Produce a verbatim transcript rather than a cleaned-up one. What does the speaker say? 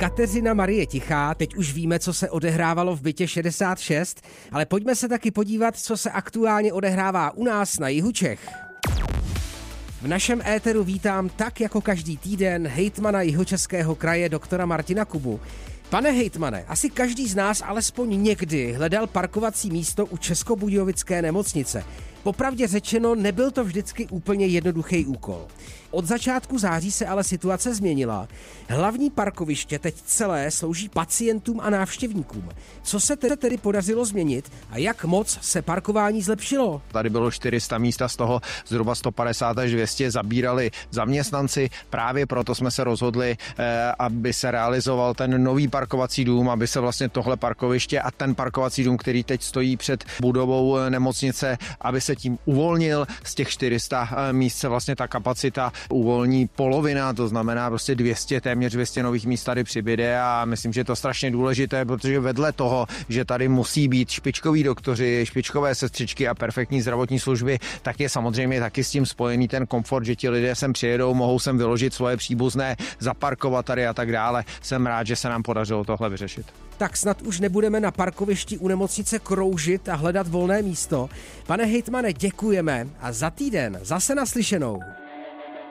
Kateřina Marie Tichá. Teď už víme, co se odehrávalo v bytě šedesát šest, ale pojďme se taky podívat, co se aktuálně odehrává u nás na jihu Čech. V našem éteru vítám tak jako každý týden hejtmana Jihočeského kraje doktora Martina Kubu. Pane hejtmane, asi každý z nás alespoň někdy hledal parkovací místo u Českobudějovické nemocnice. Popravdě řečeno, nebyl to vždycky úplně jednoduchý úkol. Od začátku září se ale situace změnila. Hlavní parkoviště teď celé slouží pacientům a návštěvníkům. Co se tedy, tedy podařilo změnit a jak moc se parkování zlepšilo? Tady bylo čtyři sta místa, z toho zhruba sto padesát až dvě stě zabírali zaměstnanci. Právě proto jsme se rozhodli, aby se realizoval ten nový parkovací dům, aby se vlastně tohle parkoviště a ten parkovací dům, který teď stojí před budovou nemocnice, aby se tím uvolnil. Z těch čtyř sta míst se vlastně ta kapacita uvolní polovina, to znamená prostě dvě stě, téměř dvě stě nových míst tady přibyde a myslím, že je to strašně důležité, protože vedle toho, že tady musí být špičkoví doktoři, špičkové sestřičky a perfektní zdravotní služby, tak je samozřejmě taky s tím spojený ten komfort, že ti lidé sem přijedou, mohou sem vyložit svoje příbuzné, zaparkovat tady a tak dále. Jsem rád, že se nám podařilo tohle vyřešit. Tak snad už nebudeme na parkovišti u nemocnice kroužit a hledat volné místo. Pane hejtmane, děkujeme a za týden zase naslyšenou.